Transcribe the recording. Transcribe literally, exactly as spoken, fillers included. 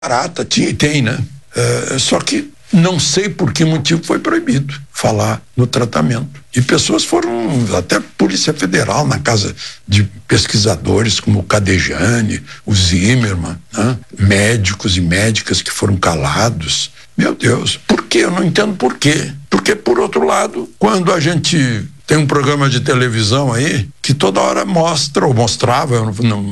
barata, tinha e tem, né? É, só que não sei por que motivo foi proibido falar no tratamento. E pessoas foram, até Polícia Federal, na casa de pesquisadores como o Cadejane, o Zimmermann, né? Médicos e médicas que foram calados. Meu Deus, por quê? Eu não entendo por quê. Porque, por outro lado, quando a gente tem um programa de televisão aí que toda hora mostra, ou mostrava, eu não, não